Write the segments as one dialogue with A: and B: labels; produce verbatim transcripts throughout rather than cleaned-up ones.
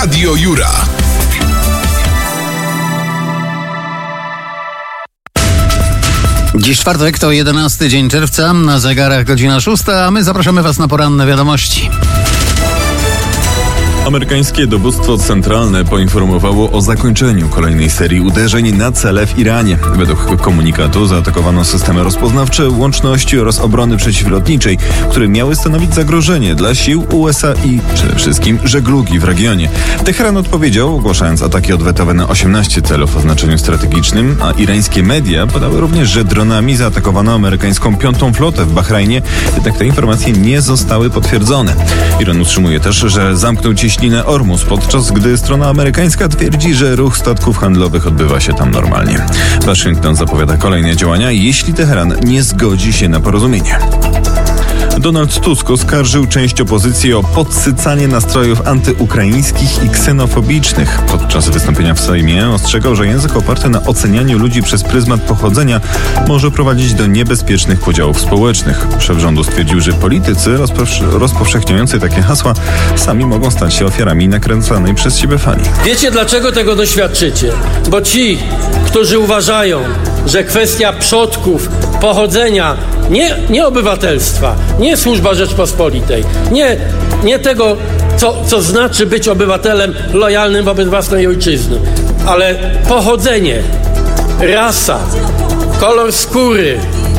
A: Radio Jura.
B: Dziś czwartek, to jedenasty dzień czerwca, na zegarach godzina szósta, a my zapraszamy Was na poranne wiadomości.
C: Amerykańskie dowództwo centralne poinformowało o zakończeniu kolejnej serii uderzeń na cele w Iranie. Według komunikatu zaatakowano systemy rozpoznawcze, łączności oraz obrony przeciwlotniczej, które miały stanowić zagrożenie dla sił U S A i przede wszystkim żeglugi w regionie. Teheran odpowiedział, ogłaszając ataki odwetowe na osiemnaście celów o znaczeniu strategicznym, a irańskie media podały również, że dronami zaatakowano amerykańską piątą flotę w Bahrajnie, jednak te informacje nie zostały potwierdzone. Iran utrzymuje też, że zamknął cieśninę Ormus, podczas gdy strona amerykańska twierdzi, że ruch statków handlowych odbywa się tam normalnie. Waszyngton zapowiada kolejne działania, jeśli Teheran nie zgodzi się na porozumienie. Donald Tusk oskarżył część opozycji o podsycanie nastrojów antyukraińskich i ksenofobicznych. Podczas wystąpienia w Sejmie ostrzegał, że język oparty na ocenianiu ludzi przez pryzmat pochodzenia może prowadzić do niebezpiecznych podziałów społecznych. Szef rządu stwierdził, że politycy rozpow- rozpowszechniający takie hasła sami mogą stać się ofiarami nakręcanej przez siebie fali.
D: Wiecie, dlaczego tego doświadczycie? Bo ci, którzy uważają, że kwestia przodków, pochodzenia, nie, nie obywatelstwa, nie służba Rzeczpospolitej, nie, nie tego, co, co znaczy być obywatelem lojalnym wobec własnej ojczyzny, ale pochodzenie, rasa, kolor skóry.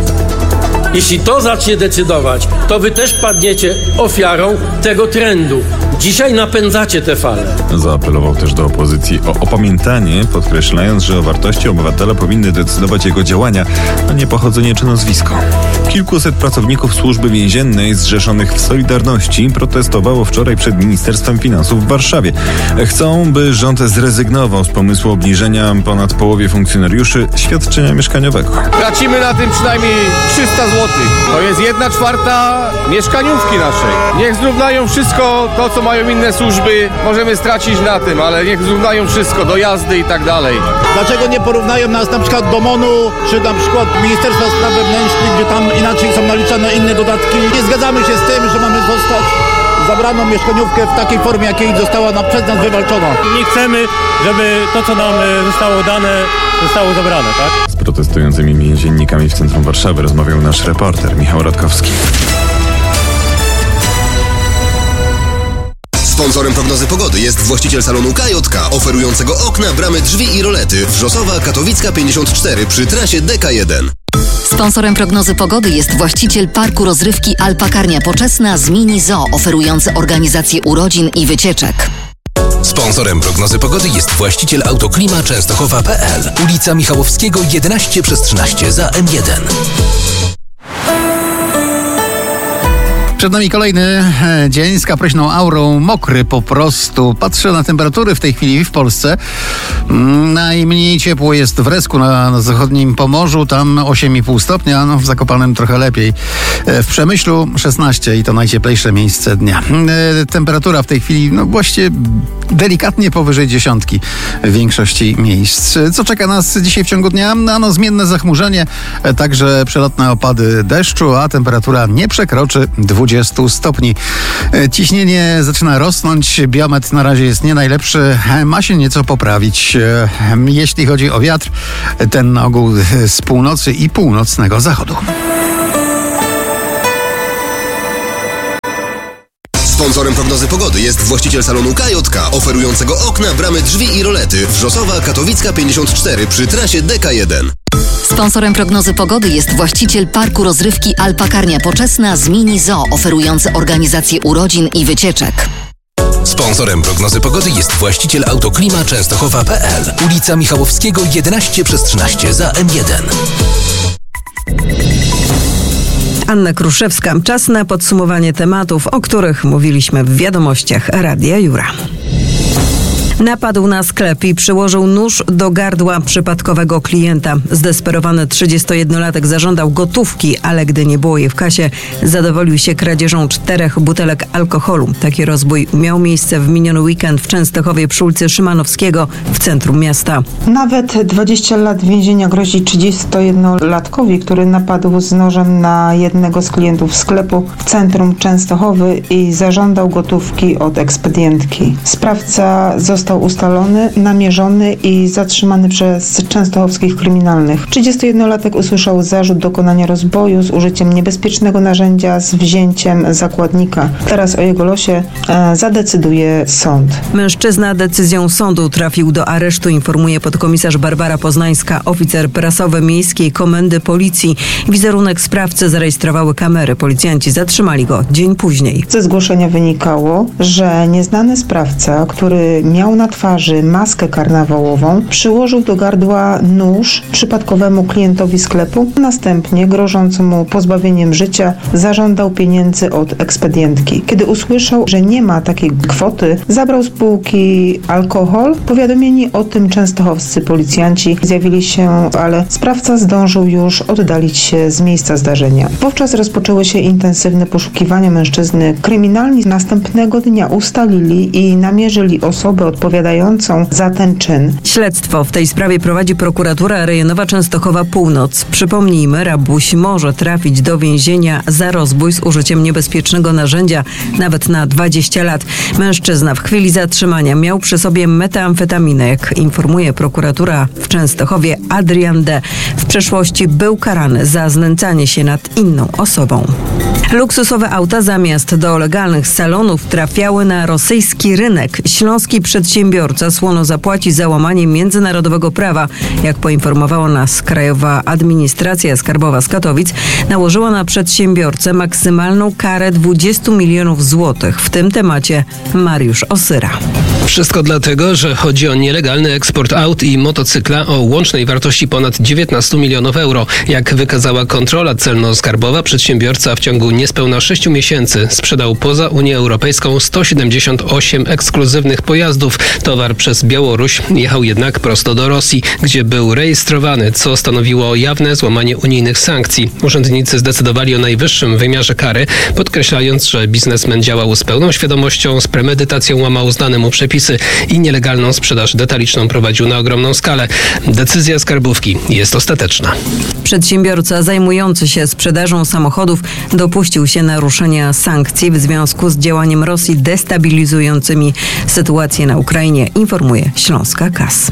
D: Jeśli to zacznie decydować, to wy też padniecie ofiarą tego trendu. Dzisiaj napędzacie te fale.
C: Zaapelował też do opozycji o opamiętanie, podkreślając, że o wartości obywatela powinny decydować jego działania, a nie pochodzenie czy nazwisko. Kilkuset pracowników służby więziennej zrzeszonych w Solidarności protestowało wczoraj przed Ministerstwem Finansów w Warszawie. Chcą, by rząd zrezygnował z pomysłu obniżenia ponad połowie funkcjonariuszy świadczenia mieszkaniowego.
E: Tracimy na tym przynajmniej trzysta złotych. To jest jedna czwarta mieszkaniówki naszej. Niech zrównają wszystko to, co mają inne służby. Możemy stracić na tym, ale niech zrównają wszystko, dojazdy i tak dalej.
F: Dlaczego nie porównają nas na przykład do MON-u, czy na przykład Ministerstwa Spraw Wewnętrznych, gdzie tam inaczej są naliczane inne dodatki? Nie zgadzamy się z tym, że mamy zostać zabraną mieszkaniówkę w takiej formie, jakiej została nam, przez nas wywalczona.
G: Nie chcemy, żeby to, co nam zostało dane, zostało zabrane, tak?
C: Z protestującymi więziennikami w centrum Warszawy rozmawiał nasz reporter Michał Radkowski.
H: Sponsorem prognozy pogody jest właściciel salonu K J K, oferującego okna, bramy, drzwi i rolety. Wrzosowa, Katowicka pięćdziesiąt cztery przy trasie D K jeden.
I: Sponsorem prognozy pogody jest właściciel parku rozrywki Alpakarnia Poczesna z Mini Zoo, oferujący organizację urodzin i wycieczek.
A: Sponsorem prognozy pogody jest właściciel Autoklima Częstochowa kropka p l. Ulica Michałowskiego jedenaście przez trzynaście za M jeden.
B: Przed nami kolejny dzień z kapryśną aurą, mokry po prostu. Patrzę na temperatury w tej chwili w Polsce. Najmniej ciepło jest w Resku na, na zachodnim Pomorzu, tam osiem i pół stopnia, no w Zakopanem trochę lepiej. W Przemyślu szesnaście i to najcieplejsze miejsce dnia. Temperatura w tej chwili, no właściwie delikatnie powyżej dziesiątki w większości miejsc. Co czeka nas dzisiaj w ciągu dnia? Ano zmienne zachmurzenie, także przelotne opady deszczu, a temperatura nie przekroczy dwudziestu stopni. Ciśnienie zaczyna rosnąć, biometr na razie jest nie najlepszy, ma się nieco poprawić. Jeśli chodzi o wiatr, ten na ogół z północy i północnego zachodu.
H: Sponsorem prognozy pogody jest właściciel salonu K J K, oferującego okna, bramy, drzwi i rolety. Wrzosowa, Katowicka pięćdziesiąt cztery przy trasie D K jeden.
I: Sponsorem prognozy pogody jest właściciel parku rozrywki Alpakarnia Poczesna z Mini Zoo, oferujący organizację urodzin i wycieczek.
A: Sponsorem prognozy pogody jest właściciel Autoklima Częstochowa kropka p l. Ulica Michałowskiego jedenaście przez trzynaście za M jeden.
J: Anna Kruszewska. Czas na podsumowanie tematów, o których mówiliśmy w wiadomościach Radia Jura. Napadł na sklep i przyłożył nóż do gardła przypadkowego klienta. Zdesperowany trzydziestojednolatek zażądał gotówki, ale gdy nie było jej w kasie, zadowolił się kradzieżą czterech butelek alkoholu. Taki rozbój miał miejsce w miniony weekend w Częstochowie przy ulicy Szymanowskiego w centrum miasta.
K: Nawet dwadzieścia lat więzienia grozi trzydziestojednolatkowi, który napadł z nożem na jednego z klientów sklepu w centrum Częstochowy i zażądał gotówki od ekspedientki. Sprawca został ustalony, namierzony i zatrzymany przez częstochowskich kryminalnych. trzydziestojednolatek usłyszał zarzut dokonania rozboju z użyciem niebezpiecznego narzędzia z wzięciem zakładnika. Teraz o jego losie e, zadecyduje sąd.
J: Mężczyzna decyzją sądu trafił do aresztu, informuje podkomisarz Barbara Poznańska, oficer prasowy Miejskiej Komendy Policji. Wizerunek sprawcy zarejestrowały kamery. Policjanci zatrzymali go dzień później.
K: Ze zgłoszenia wynikało, że nieznany sprawca, który miał na twarzy maskę karnawałową, przyłożył do gardła nóż przypadkowemu klientowi sklepu. Następnie, grożąc mu pozbawieniem życia, zażądał pieniędzy od ekspedientki. Kiedy usłyszał, że nie ma takiej kwoty, zabrał z półki alkohol. Powiadomieni o tym częstochowscy policjanci zjawili się, ale sprawca zdążył już oddalić się z miejsca zdarzenia. Wówczas rozpoczęły się intensywne poszukiwania mężczyzny. Kryminalni następnego dnia ustalili i namierzyli osobę odpowiadającą za ten czyn.
J: Śledztwo w tej sprawie prowadzi prokuratura rejonowa Częstochowa Północ. Przypomnijmy, rabuś może trafić do więzienia za rozbój z użyciem niebezpiecznego narzędzia nawet na dwadzieścia lat. Mężczyzna w chwili zatrzymania miał przy sobie metamfetaminę. Jak informuje prokuratura w Częstochowie, Adrian D. w przeszłości był karany za znęcanie się nad inną osobą. Luksusowe auta zamiast do legalnych salonów trafiały na rosyjski rynek. Śląski przedsiębiorca słono zapłaci za łamanie międzynarodowego prawa. Jak poinformowała nas Krajowa Administracja Skarbowa z Katowic, nałożyła na przedsiębiorcę maksymalną karę dwadzieścia milionów złotych. W tym temacie Mariusz Osyra.
L: Wszystko dlatego, że chodzi o nielegalny eksport aut i motocykla o łącznej wartości ponad dziewiętnaście milionów euro. Jak wykazała kontrola celno-skarbowa, przedsiębiorca w ciągu niespełna sześciu miesięcy sprzedał poza Unię Europejską sto siedemdziesiąt osiem ekskluzywnych pojazdów. Towar przez Białoruś jechał jednak prosto do Rosji, gdzie był rejestrowany, co stanowiło jawne złamanie unijnych sankcji. Urzędnicy zdecydowali o najwyższym wymiarze kary, podkreślając, że biznesmen działał z pełną świadomością, z premedytacją łamał znane mu przepisy i nielegalną sprzedaż detaliczną prowadził na ogromną skalę. Decyzja skarbówki jest ostateczna.
J: Przedsiębiorca zajmujący się sprzedażą samochodów dopuścił się naruszenia sankcji w związku z działaniem Rosji destabilizującymi sytuację na Ukrainie, informuje Śląska K A S.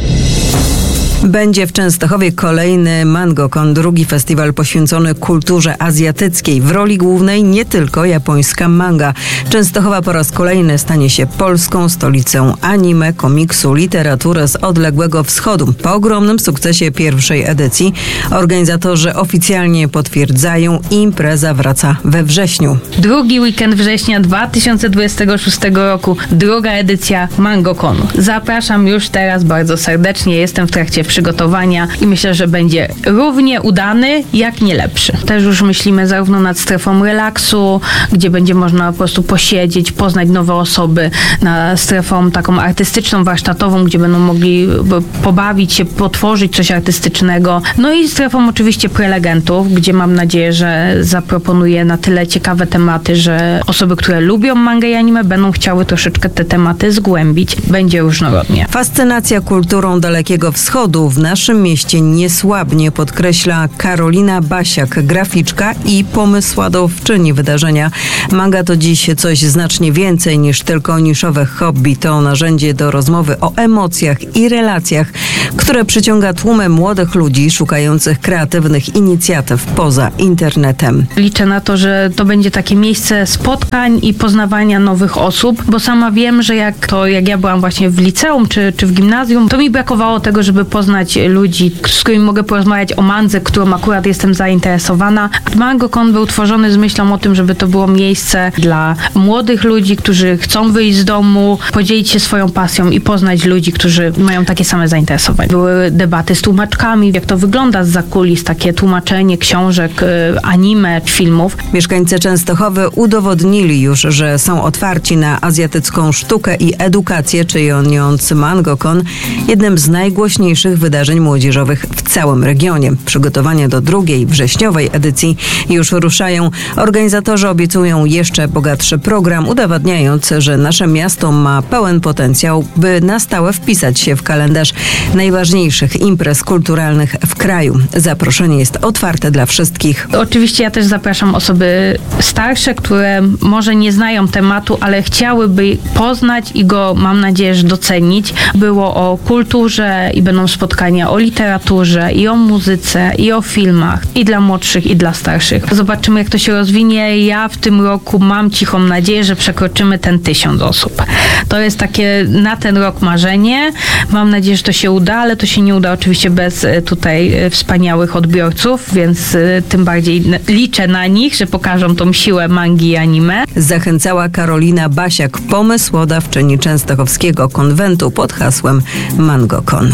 J: Będzie w Częstochowie kolejny MangoCon, drugi festiwal poświęcony kulturze azjatyckiej. W roli głównej nie tylko japońska manga. Częstochowa po raz kolejny stanie się polską stolicą anime, komiksu, literatury z odległego wschodu. Po ogromnym sukcesie pierwszej edycji organizatorzy oficjalnie potwierdzają, impreza wraca we wrześniu.
M: Drugi weekend września dwa tysiące dwudziestego szóstego roku, druga edycja MangoConu. Zapraszam już teraz bardzo serdecznie, jestem w trakcie przygotowania i myślę, że będzie równie udany, jak nie lepszy. Też już myślimy zarówno nad strefą relaksu, gdzie będzie można po prostu posiedzieć, poznać nowe osoby, nad strefą taką artystyczną, warsztatową, gdzie będą mogli pobawić się, potworzyć coś artystycznego. No i strefą oczywiście prelegentów, gdzie mam nadzieję, że zaproponuję na tyle ciekawe tematy, że osoby, które lubią mangę i anime, będą chciały troszeczkę te tematy zgłębić. Będzie różnorodnie.
J: Fascynacja kulturą Dalekiego Wschodu w naszym mieście nie słabnie, podkreśla Karolina Basiak, graficzka i pomysłodawczyni wydarzenia. Manga to dziś coś znacznie więcej niż tylko niszowe hobby. To narzędzie do rozmowy o emocjach i relacjach, które przyciąga tłumy młodych ludzi szukających kreatywnych inicjatyw poza internetem.
M: Liczę na to, że to będzie takie miejsce spotkań i poznawania nowych osób, bo sama wiem, że jak to, jak ja byłam właśnie w liceum czy, czy w gimnazjum, to mi brakowało tego, żeby poznać poznać ludzi, z którymi mogę porozmawiać o mandze, którą akurat jestem zainteresowana. MangoCon był tworzony z myślą o tym, żeby to było miejsce dla młodych ludzi, którzy chcą wyjść z domu, podzielić się swoją pasją i poznać ludzi, którzy mają takie same zainteresowania. Były debaty z tłumaczkami, jak to wygląda zza kulis, takie tłumaczenie książek, anime, filmów.
J: Mieszkańcy Częstochowy udowodnili już, że są otwarci na azjatycką sztukę i edukację, czyniąc MangoCon jednym z najgłośniejszych wydarzeń młodzieżowych w całym regionie. Przygotowania do drugiej, wrześniowej edycji już ruszają. Organizatorzy obiecują jeszcze bogatszy program, udowadniając, że nasze miasto ma pełen potencjał, by na stałe wpisać się w kalendarz najważniejszych imprez kulturalnych w kraju. Zaproszenie jest otwarte dla wszystkich.
M: Oczywiście ja też zapraszam osoby starsze, które może nie znają tematu, ale chciałyby poznać i go, mam nadzieję, że docenić. Było o kulturze i będą spotkania o literaturze i o muzyce i o filmach i dla młodszych i dla starszych. Zobaczymy, jak to się rozwinie. Ja w tym roku mam cichą nadzieję, że przekroczymy ten tysiąc osób. To jest takie na ten rok marzenie. Mam nadzieję, że to się uda, ale to się nie uda oczywiście bez tutaj wspaniałych odbiorców, więc tym bardziej liczę na nich, że pokażą tą siłę mangi i anime.
J: Zachęcała Karolina Basiak, pomysłodawczyni Częstochowskiego konwentu pod hasłem MangoCon.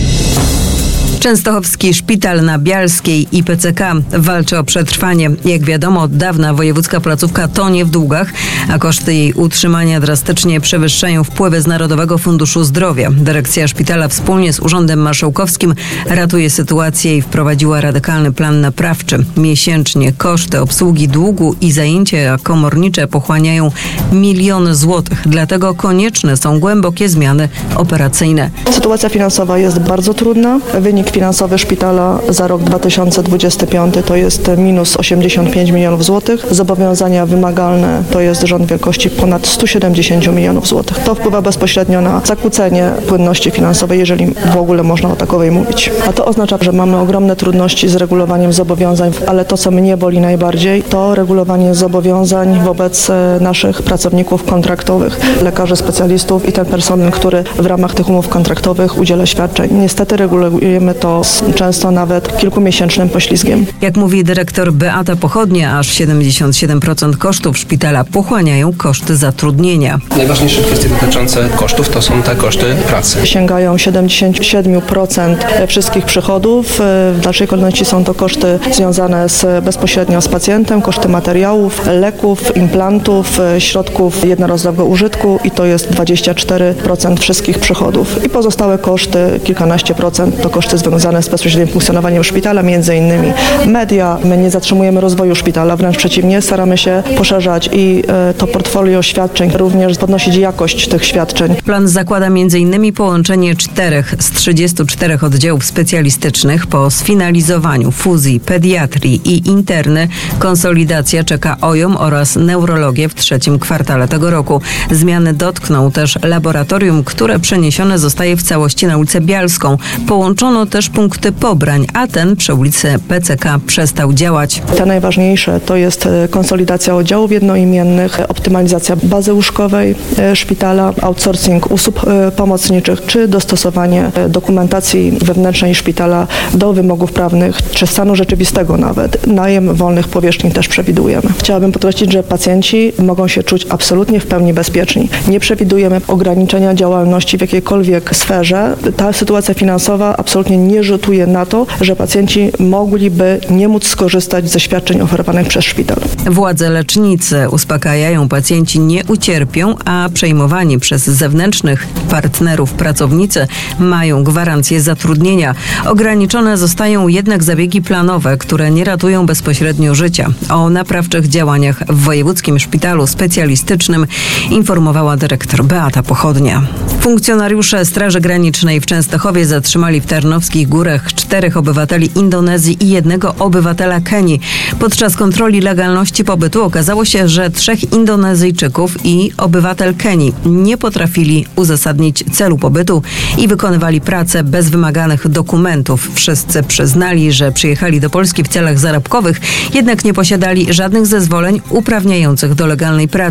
J: Częstochowski Szpital na Bialskiej i P C K walczy o przetrwanie. Jak wiadomo, od dawna wojewódzka placówka tonie w długach, a koszty jej utrzymania drastycznie przewyższają wpływy z Narodowego Funduszu Zdrowia. Dyrekcja szpitala wspólnie z Urzędem Marszałkowskim ratuje sytuację i wprowadziła radykalny plan naprawczy. Miesięcznie koszty obsługi długu i zajęcia komornicze pochłaniają miliony złotych. Dlatego konieczne są głębokie zmiany operacyjne.
N: Sytuacja finansowa jest bardzo trudna. Wynik finansowy szpitala za rok dwa tysiące dwudziesty piąty to jest minus osiemdziesiąt pięć milionów złotych. Zobowiązania wymagalne to jest rząd wielkości ponad sto siedemdziesiąt milionów złotych. To wpływa bezpośrednio na zakłócenie płynności finansowej, jeżeli w ogóle można o takowej mówić. A to oznacza, że mamy ogromne trudności z regulowaniem zobowiązań, ale to, co mnie boli najbardziej, to regulowanie zobowiązań wobec naszych pracowników kontraktowych, lekarzy specjalistów i ten personel, który w ramach tych umów kontraktowych udziela świadczeń. Niestety regulujemy to z często nawet kilkumiesięcznym poślizgiem.
J: Jak mówi dyrektor Beata Pochodnia, aż siedemdziesiąt siedem procent kosztów szpitala pochłaniają koszty zatrudnienia.
L: Najważniejsze kwestie dotyczące kosztów to są te koszty pracy.
N: Sięgają siedemdziesiąt siedem procent wszystkich przychodów. W dalszej kolejności są to koszty związane z, bezpośrednio z pacjentem, koszty materiałów, leków, implantów, środków jednorazowego użytku i to jest dwadzieścia cztery procent wszystkich przychodów. I pozostałe koszty, kilkanaście procent, to koszty związane z bezpośrednim funkcjonowaniem szpitala, między innymi media. My nie zatrzymujemy rozwoju szpitala, wręcz przeciwnie, staramy się poszerzać i e, to portfolio świadczeń, również podnosić jakość tych świadczeń.
J: Plan zakłada m.in. połączenie czterech z trzydziestu czterech oddziałów specjalistycznych. Po sfinalizowaniu fuzji pediatrii i interny konsolidacja czeka O J O M oraz neurologię w trzecim kwartale tego roku. Zmiany dotkną też laboratorium, które przeniesione zostaje w całości na ulicę Bialską. Połączono też punkty pobrań, a ten przy ulicy P C K przestał działać.
N: Te najważniejsze to jest konsolidacja oddziałów jednoimiennych, optymalizacja bazy łóżkowej szpitala, outsourcing usług pomocniczych, czy dostosowanie dokumentacji wewnętrznej szpitala do wymogów prawnych, czy stanu rzeczywistego nawet. Najem wolnych powierzchni też przewidujemy. Chciałabym podkreślić, że pacjenci mogą się czuć absolutnie w pełni bezpieczni. Nie przewidujemy ograniczenia działalności w jakiejkolwiek sferze. Ta sytuacja finansowa absolutnie nie rzutuje na to, że pacjenci mogliby nie móc skorzystać ze świadczeń oferowanych przez szpital.
J: Władze lecznicy uspokajają, pacjenci nie ucierpią, a przejmowani przez zewnętrznych partnerów pracownicy mają gwarancję zatrudnienia. Ograniczone zostają jednak zabiegi planowe, które nie ratują bezpośrednio życia. O naprawczych działaniach w Wojewódzkim Szpitalu Specjalistycznym informowała dyrektor Beata Pochodnia. Funkcjonariusze Straży Granicznej w Częstochowie zatrzymali w Tarnowskich Górach czterech obywateli Indonezji i jednego obywatela Kenii. Podczas kontroli legalności pobytu okazało się, że trzech Indonezyjczyków i obywatel Kenii nie potrafili uzasadnić celu pobytu i wykonywali pracę bez wymaganych dokumentów. Wszyscy przyznali, że przyjechali do Polski w celach zarobkowych, jednak nie posiadali żadnych zezwoleń uprawniających do legalnej pracy.